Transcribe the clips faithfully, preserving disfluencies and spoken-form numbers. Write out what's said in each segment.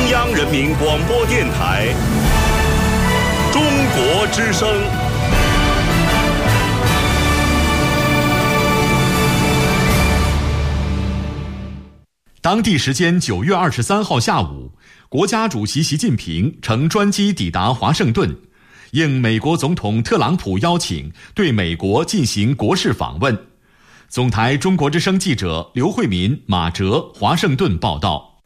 央人民广播电台中国之声。 当地时间九月二十三号下午，国家主席习近平乘专机抵达华盛顿，应美国总统特朗普邀请，对美国进行国事访问。总台中国之声记者刘慧民、马哲华盛顿报道。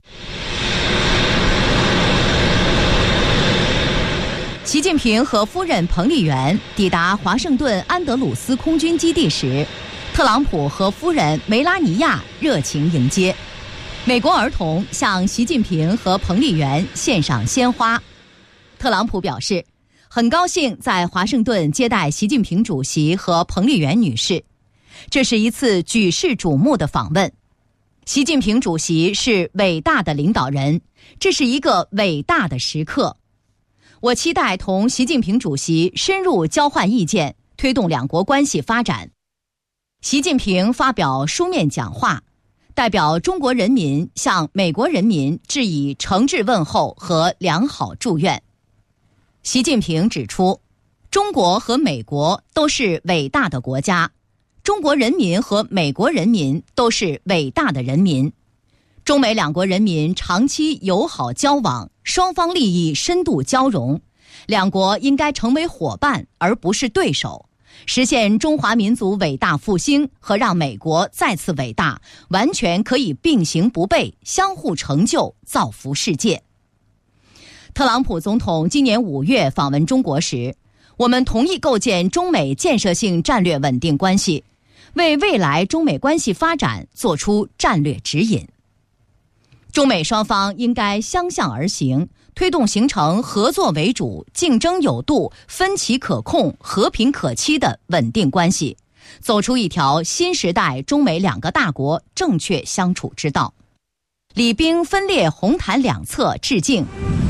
习近平和夫人彭丽媛抵达华盛顿安德鲁斯空军基地时，特朗普和夫人梅拉尼亚热情迎接。美国儿童向习近平和彭丽媛献上鲜花。特朗普表示，很高兴在华盛顿接待习近平主席和彭丽媛女士，这是一次举世瞩目的访问。习近平主席是伟大的领导人，这是一个伟大的时刻。我期待同习近平主席深入交换意见，推动两国关系发展。习近平发表书面讲话，代表中国人民向美国人民致以诚挚问候和良好祝愿。习近平指出，中国和美国都是伟大的国家，中国人民和美国人民都是伟大的人民。中美两国人民长期友好交往，双方利益深度交融，两国应该成为伙伴而不是对手，实现中华民族伟大复兴和让美国再次伟大，完全可以并行不悖，相互成就，造福世界。特朗普总统今年五月访问中国时，我们同意构建中美建设性战略稳定关系，为未来中美关系发展做出战略指引。中美双方应该相向而行，推动形成合作为主、竞争有度、分歧可控、和平可期的稳定关系，走出一条新时代中美两个大国正确相处之道。礼兵分列红毯两侧致敬。